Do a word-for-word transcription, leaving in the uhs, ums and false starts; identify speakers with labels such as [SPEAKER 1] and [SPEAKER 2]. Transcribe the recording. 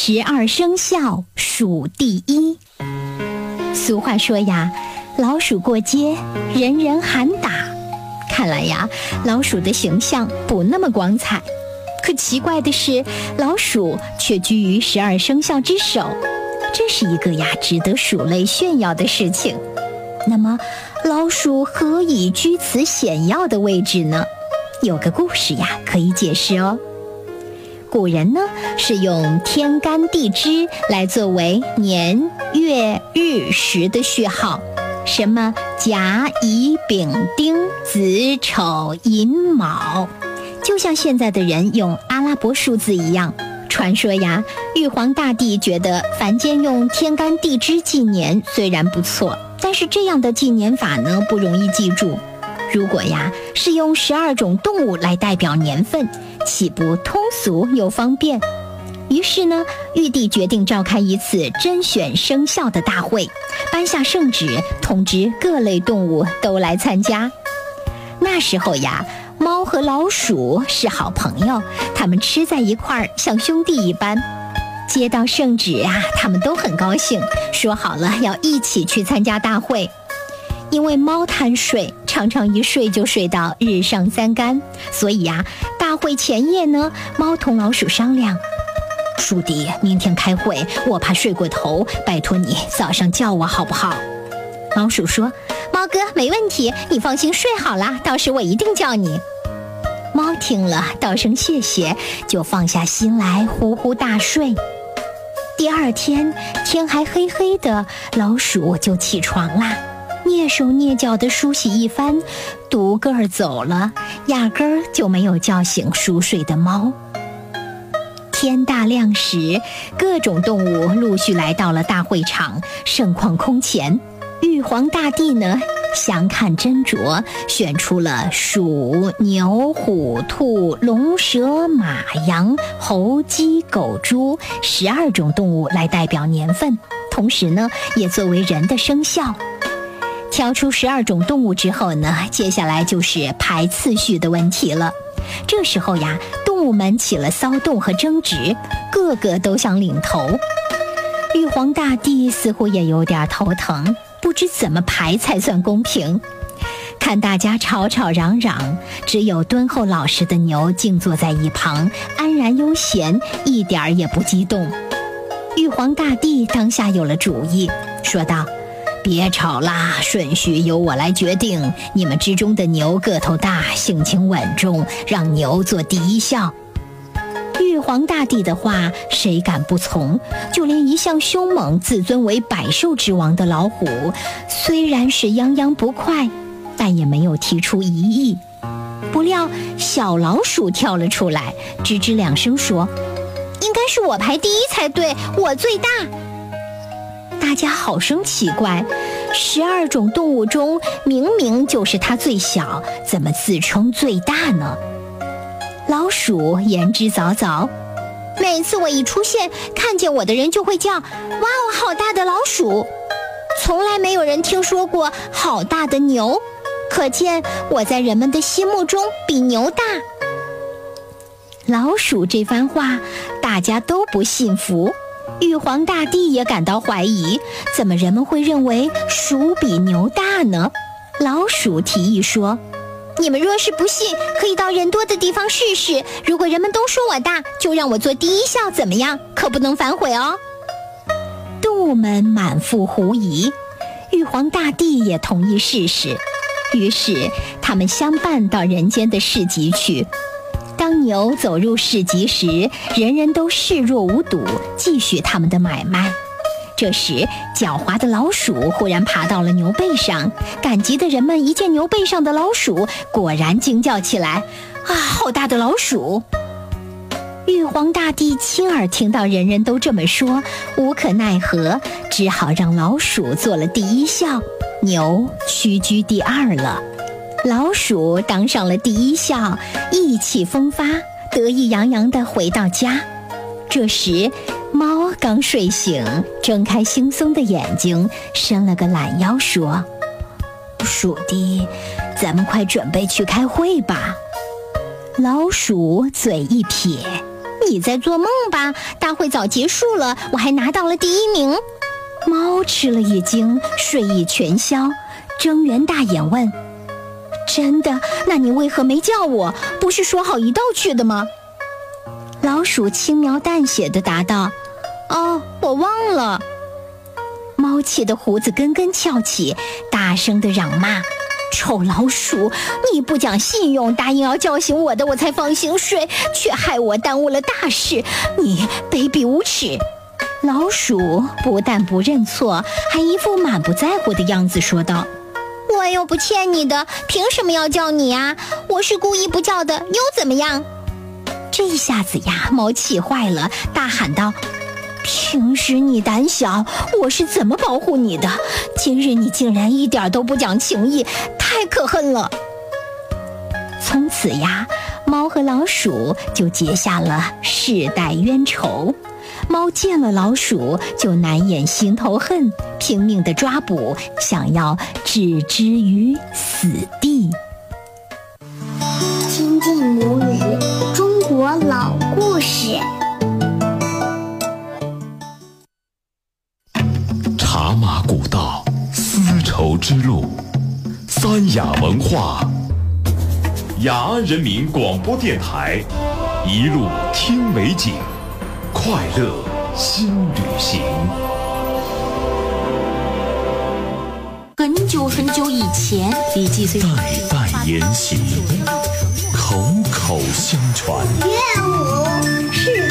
[SPEAKER 1] 十二生肖数第一。俗话说呀，老鼠过街，人人喊打。看来呀，老鼠的形象不那么光彩。可奇怪的是，老鼠却居于十二生肖之首，这是一个呀值得鼠类炫耀的事情。那么，老鼠何以居此显耀的位置呢？有个故事呀可以解释哦。古人呢是用天干地支来作为年月日时的序号，什么甲乙丙丁子丑寅卯，就像现在的人用阿拉伯数字一样。传说呀，玉皇大帝觉得凡间用天干地支纪年虽然不错，但是这样的纪年法呢不容易记住。如果呀是用十二种动物来代表年份，岂不通俗又方便？于是呢，玉帝决定召开一次甄选生肖的大会，颁下圣旨，通知各类动物都来参加。那时候呀，猫和老鼠是好朋友，他们吃在一块儿，像兄弟一般。接到圣旨啊，他们都很高兴，说好了要一起去参加大会。因为猫贪睡，常常一睡就睡到日上三竿，所以呀，大会前夜呢，猫同老鼠商量，鼠弟，明天开会，我怕睡过头，拜托你早上叫我好不好？老鼠说，猫哥没问题，你放心睡好了，到时我一定叫你。猫听了道声谢谢，就放下心来呼呼大睡。第二天天还黑黑的，老鼠就起床啦，蹑手蹑脚地梳洗一番，独个儿走了，压根儿就没有叫醒熟睡的猫。天大亮时，各种动物陆续来到了大会场，盛况空前。玉皇大帝呢，详看斟酌，选出了鼠、牛、虎、兔、龙、蛇、马、羊、猴、鸡、狗、猪十二种动物来代表年份，同时呢，也作为人的生肖。挑出十二种动物之后呢，接下来就是排次序的问题了。这时候呀，动物们起了骚动和争执，个个都想领头。玉皇大帝似乎也有点头疼，不知怎么排才算公平。看大家吵吵嚷嚷，只有敦厚老实的牛静坐在一旁，安然悠闲，一点也不激动。玉皇大帝当下有了主意，说道，别吵啦，顺序由我来决定，你们之中的牛个头大，性情稳重，让牛做第一项。玉皇大帝的话谁敢不从？就连一向凶猛自尊为百兽之王的老虎，虽然是泱泱不快，但也没有提出异议。不料小老鼠跳了出来，吱吱两声说，应该是我排第一才对，我最大。大家好生奇怪，十二种动物中明明就是它最小，怎么自称最大呢？老鼠言之凿凿，每次我一出现，看见我的人就会叫，哇哦，好大的老鼠，从来没有人听说过好大的牛，可见我在人们的心目中比牛大。老鼠这番话大家都不信服，玉皇大帝也感到怀疑，怎么人们会认为鼠比牛大呢？老鼠提议说，你们若是不信，可以到人多的地方试试，如果人们都说我大，就让我做第一项怎么样？可不能反悔哦。动物们满腹狐疑，玉皇大帝也同意试试，于是他们相伴到人间的市集去。当牛走入市集时，人人都视若无睹，继续他们的买卖。这时狡猾的老鼠忽然爬到了牛背上，赶集的人们一见牛背上的老鼠，果然惊叫起来，啊，好大的老鼠！玉皇大帝亲耳听到人人都这么说，无可奈何，只好让老鼠做了第一项，牛屈居第二了。老鼠当上了第一项，意气风发，得意洋洋地回到家。这时猫刚睡醒，睁开惺忪的眼睛，伸了个懒腰说，鼠弟，咱们快准备去开会吧。老鼠嘴一撇， 你在做梦吧，大会早结束了，我还拿到了第一名。猫吃了一惊，睡意全消，睁圆大眼问：真的？那你为何没叫我？不是说好一道去的吗？老鼠轻描淡写地答道：哦，我忘了。猫气得胡子根根翘起，大声地嚷骂：臭老鼠，你不讲信用，答应要叫醒我的，我才放心睡，却害我耽误了大事，你卑鄙无耻！老鼠不但不认错，还一副满不在乎的样子说道：我又不欠你的，凭什么要叫你啊？我是故意不叫的，又怎么样？这一下子呀，猫气坏了，大喊道：平时你胆小，我是怎么保护你的？今日你竟然一点都不讲情义，太可恨了！从此呀，猫和老鼠就结下了世代冤仇。猫见了老鼠就难掩心头恨，拼命地抓捕，想要置之于死地。
[SPEAKER 2] 亲近母语，中国老故事。
[SPEAKER 3] 茶马古道，丝绸之路，三雅文化，雅安人民广播电台，一路听美景，快乐新旅行。
[SPEAKER 4] 很久很久以前，李继虽
[SPEAKER 3] 代代沿袭，口口相传。
[SPEAKER 2] 乐舞是